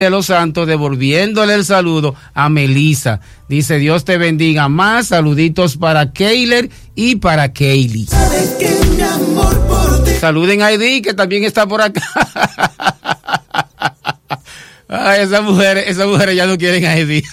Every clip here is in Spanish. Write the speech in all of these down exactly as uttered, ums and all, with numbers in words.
de los Santos, devolviéndole el saludo a Melissa. Dice, Dios te bendiga más. Saluditos para Keiler y para Kaylee. Saluden a Edith, que también está por acá. Ay, esas mujeres, esas mujeres ya no quieren a Edith.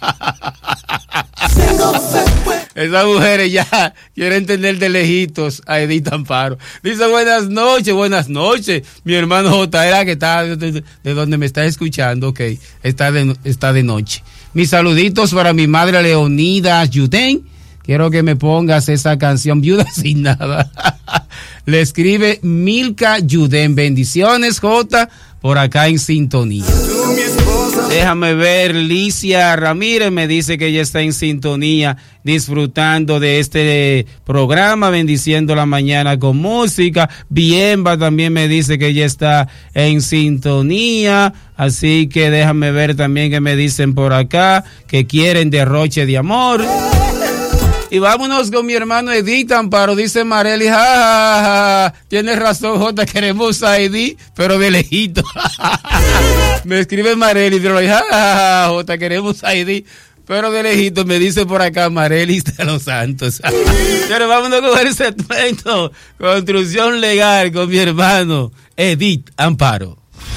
Esas mujeres ya quieren tener de lejitos a Edith Amparo. Dice, buenas noches, buenas noches. Mi hermano J era que está de, de, de donde me está escuchando, ok, está de, está de noche. Mis saluditos para mi madre Leonidas Yudén. Quiero que me pongas esa canción, Viuda sin nada. Le escribe Milka Yudén. Bendiciones, J, por acá en sintonía. Déjame ver, Licia Ramírez me dice que ella está en sintonía, disfrutando de este programa, bendiciendo la mañana con música. Bienva también me dice que ella está en sintonía, así que déjame ver también que me dicen por acá que quieren derroche de amor. Y vámonos con mi hermano Edith Amparo, dice Marely, ja, ja, ja, tienes razón, J, queremos a Edith, pero de lejito. Me escribe Marely, pero ja, ja, ja, J, queremos a Edith, pero de lejito, me dice por acá Marely de los Santos. Pero vámonos con el segmento Construcción Legal con mi hermano Edith Amparo.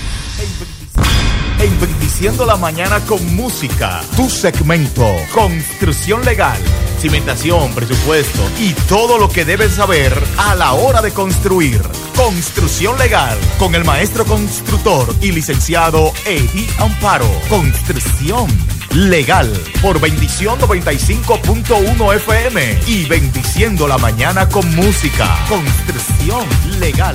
Embelleciendo la mañana con música, tu segmento Construcción Legal, cimentación, presupuesto y todo lo que debes saber a la hora de construir. Construcción Legal con el maestro constructor y licenciado Edith Amparo. Construcción Legal por Bendición noventa y cinco punto uno F M y bendiciendo la mañana con música. Construcción Legal.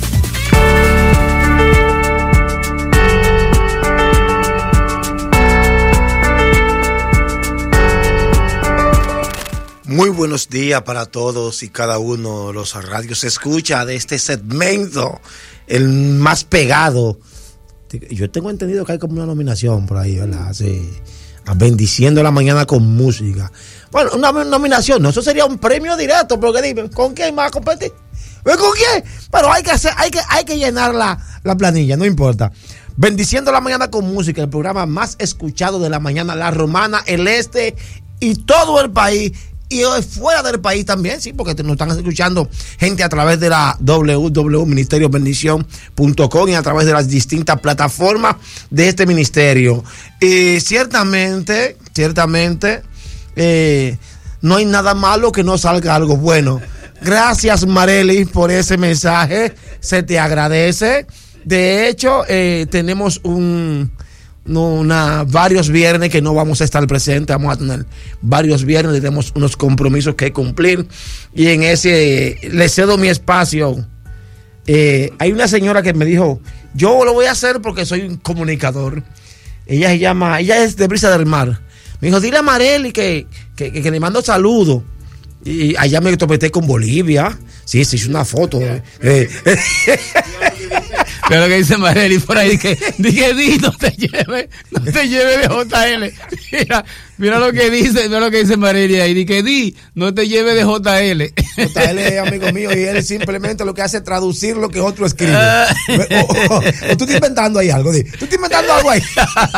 Muy buenos días para todos y cada uno de los radios escucha de este segmento, el más pegado. Yo tengo entendido que hay como una nominación por ahí, ¿verdad? Sí. Bendiciendo la mañana con música. Bueno, una nominación, no, eso sería un premio directo, porque dime, ¿con quién va a competir? ¿Con quién? Pero hay que hacer, hay que, hay que llenar la, la planilla, no importa. Bendiciendo la mañana con música, el programa más escuchado de la mañana, La Romana, el Este y todo el país. Y fuera del país también, sí, porque nos están escuchando gente a través de la doble u doble u doble u punto ministerio bendición punto com y a través de las distintas plataformas de este ministerio. Y ciertamente, ciertamente, eh, no hay nada malo que no salga algo bueno. Gracias, Marely, por ese mensaje. Se te agradece. De hecho, eh, tenemos un... No, una, varios viernes que no vamos a estar presentes, vamos a tener varios viernes, tenemos unos compromisos que cumplir y en ese le cedo mi espacio. Eh, hay una señora que me dijo, yo lo voy a hacer porque soy un comunicador. Ella se llama, ella es de Brisa del Mar. Me dijo, dile a Marely que, que, que, que le mando saludos. Y allá me topete con Bolivia. Sí, se hizo una foto. Eh, eh. Pero lo que dice Marely por ahí, que dije, di, no te lleve, no te lleve de J L. Mira, mira lo que dice, mira lo que dice Marely ahí, dije, di, no te lleve de J L. J L es amigo mío y él simplemente lo que hace es traducir lo que otro escribe. O, o, o tú estás inventando ahí algo, di. Tú estás inventando algo ahí.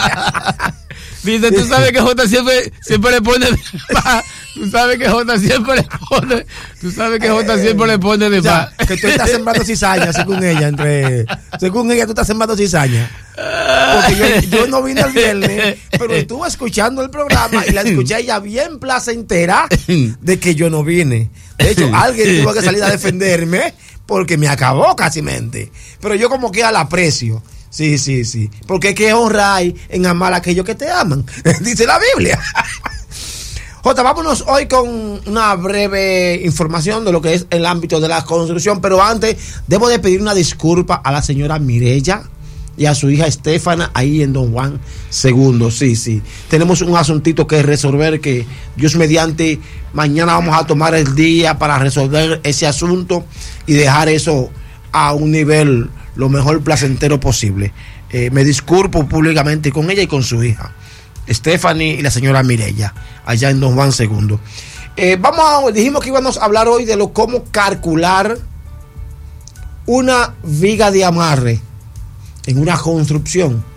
Dice, tú sabes que J siempre, siempre le pone de más. Tú sabes que J siempre le pone. Tú sabes que J siempre le pone de más. Que tú estás sembrando cizaña, según ella, entre. Según ella, tú estás sembrando cizaña. Porque yo, yo no vine el viernes, pero estuve escuchando el programa y la escuché a ella bien placentera de que yo no vine. De hecho, alguien tuvo que salir a defenderme porque me acabó casi mente. Pero yo como que la aprecio. Sí, sí, sí. Porque qué honra hay en amar a aquellos que te aman. Dice la Biblia. Jota, vámonos hoy con una breve información de lo que es el ámbito de la construcción. Pero antes, debo de pedir una disculpa a la señora Mireya y a su hija Estefana ahí en Don Juan segundo. Sí, sí. Tenemos un asuntito que resolver que Dios mediante mañana vamos a tomar el día para resolver ese asunto y dejar eso a un nivel lo mejor placentero posible. Eh, me disculpo públicamente con ella y con su hija, Stephanie y la señora Mireya, allá en Don Juan segundo. Eh, vamos a, dijimos que íbamos a hablar hoy de lo cómo calcular una viga de amarre en una construcción.